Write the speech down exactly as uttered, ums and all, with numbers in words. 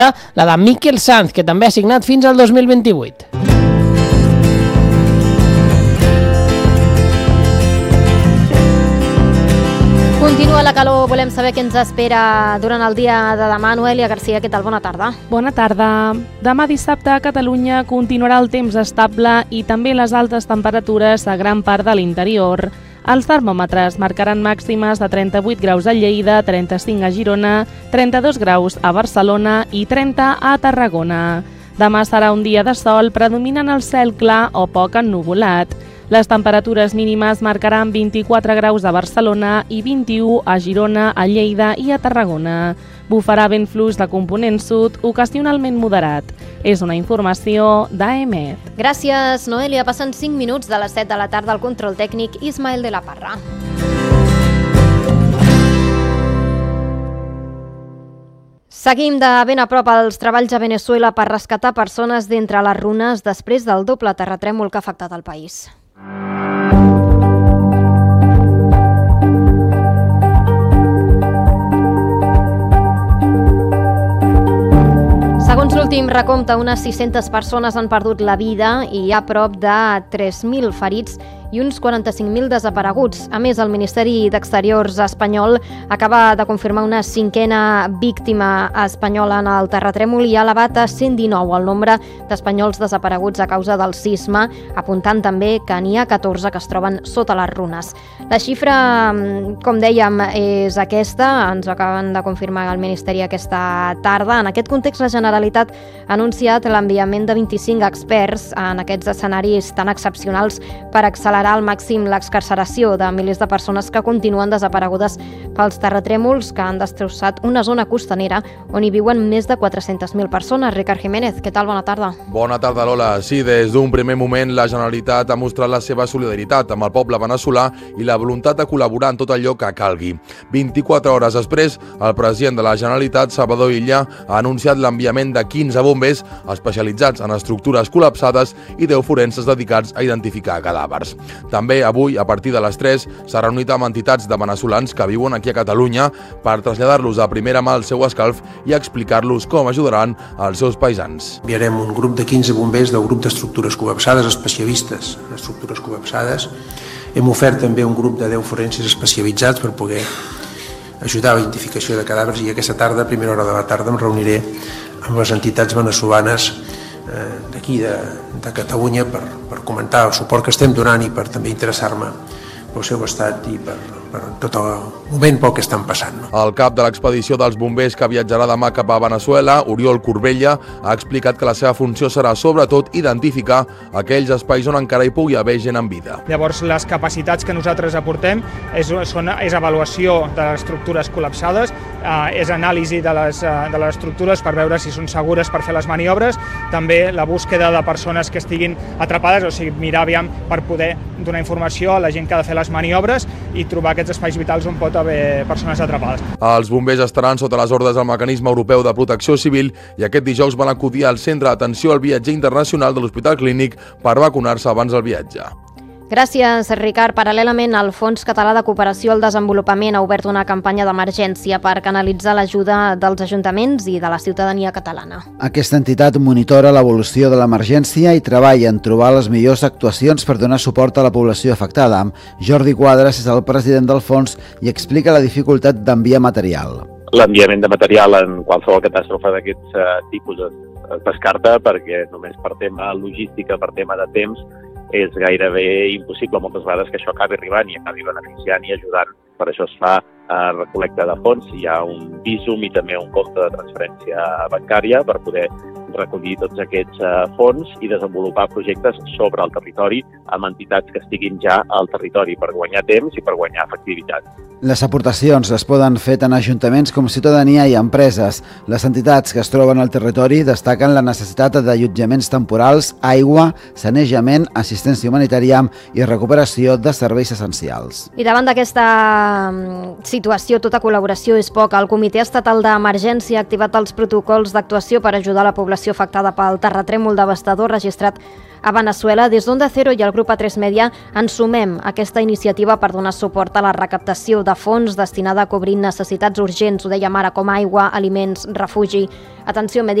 la de Miquel Sanz, que també ha signat fins al dos mil vint-i-vuit. Continua la calor, volem saber què ens espera durant el dia de demà. Noelia Garcia, què tal? Bona tarda. Bona tarda. Demà dissabte a Catalunya continuarà el temps estable i també les altes temperatures a gran part de l'interior. Els termòmetres marcaran màximes de trenta-vuit graus a Lleida, trenta-cinc a Girona, trenta-dos graus a Barcelona i trenta a Tarragona. Demà serà un dia de sol, predominant el cel clar o poc ennuvolat. Les temperatures mínimes marcaran vint-i-quatre graus a Barcelona i vint-i-u a Girona, a Lleida i a Tarragona. Bufarà vent fluix de component sud, ocasionalment moderat. És una informació d'A M E T. Gràcies, Noelia. Passen cinc minuts de les set de la tarda al control tècnic Ismael de la Parra. Seguim de ben a prop els treballs a Veneçuela per rescatar persones d'entre les runes després del doble terratrèmol que ha afectat el país. Segons l'últim recompte, unes sis-centes persones han perdut la vida i hi ha prop de tres mil ferits i uns quaranta-cinc mil desapareguts. A més, el Ministeri d'Exteriors espanyol acaba de confirmar una cinquena víctima espanyola en el terratrèmol i ha elevat a cent dinou el nombre d'espanyols desapareguts a causa del sisme, apuntant també que n'hi ha catorze que es troben sota les runes. La xifra, com dèiem, és aquesta, ens ho acaben de confirmar el Ministeri aquesta tarda. En aquest context, la Generalitat ha anunciat l'enviament de vint-i-cinc experts en aquests escenaris tan excepcionals per accelerar al màxim l'excarceració de milers de persones que continuen desaparegudes pels terratrèmols que han destrossat una zona costanera on hi viuen més de quatre-centes mil persones. Ricard Jiménez, què tal? Bona tarda. Bona tarda, Lola. Sí, des d'un primer moment la Generalitat ha mostrat la seva solidaritat amb el poble veneçolà i la voluntat de col·laborar en tot allò que calgui. vint-i-quatre hores després, el president de la Generalitat, Salvador Illa, ha anunciat l'enviament de quinze bombers especialitzats en estructures col·lapsades i deu forenses dedicats a identificar cadàvers. També avui, a partir de les tres, s'ha reunit amb entitats de veneçolans que viuen aquí a Catalunya per traslladar-los a primera mà el seu escalf i explicar-los com ajudaran als seus paisans. Enviarem un grup de quinze bombers del grup d'estructures col·lapsades, especialistes en estructures col·lapsades. Hem ofert també un grup de deu forenses especialitzats per poder ajudar a la identificació de cadàvers i aquesta tarda, a primera hora de la tarda, em reuniré amb les entitats veneçolanes d'aquí de, de Catalunya per, per comentar el suport que estem donant i per també interessar-me pel seu estat i per, per tot el moment pel que estan passant. No? El cap de l'expedició dels bombers que viatjarà demà cap a Veneçuela, Oriol Corbella, ha explicat que la seva funció serà sobretot identificar aquells espais on encara hi pugui haver gent en vida. Llavors, les capacitats que nosaltres aportem és, són, és avaluació de les estructures col·lapsades, eh, és anàlisi de les, eh, de les estructures per veure si són segures per fer les maniobres, també la búsqueda de persones que estiguin atrapades, o sigui, mirar aviam per poder donar informació a la gent que ha de fer les maniobres i trobar aquests espais vitals on pot haver persones atrapades. Els bombers estaran sota les ordres del Mecanisme Europeu de Protecció Civil i aquest dijous van acudir al Centre d'Atenció al Viatger Internacional de l'Hospital Clínic per vacunar-se abans del viatge. Gràcies, Ricard. Paral·lelament, el Fons Català de Cooperació al Desenvolupament ha obert una campanya d'emergència per canalitzar l'ajuda dels ajuntaments i de la ciutadania catalana. Aquesta entitat monitora l'evolució de l'emergència i treballa en trobar les millors actuacions per donar suport a la població afectada. Jordi Quadras és el president del fons i explica la dificultat d'enviar material. L'enviament de material en qualsevol catàstrofe d'aquests uh, tipus es, es descarta perquè només per tema logística, per tema de temps, és gairebé impossible moltes vegades que això acabi arribant i acabi beneficiant i ajudant. Per això es fa eh, recolecta de fons, hi ha un Bizum i també un compte de transferència bancària per poder recollir tots aquests eh, fons i desenvolupar projectes sobre el territori amb entitats que estiguin ja al territori per guanyar temps i per guanyar efectivitat. Les aportacions es poden fer tant a ajuntaments com ciutadania i empreses. Les entitats que es troben al territori destaquen la necessitat d'allotjaments temporals, aigua, sanejament, assistència humanitària i recuperació de serveis essencials. I davant d'aquesta situació, tota col·laboració és poca. El Comitè Estatal d'Emergència ha activat els protocols d'actuació per ajudar la població afectada pel terratrèmol devastador registrat a Veneçuela. Des d'Onda Cero i el grup A tres Media ens sumem a aquesta iniciativa per donar suport a la recaptació de fons destinada a cobrir necessitats urgents, ho dèiem ara, com aigua, aliments, refugi, atenció mèdica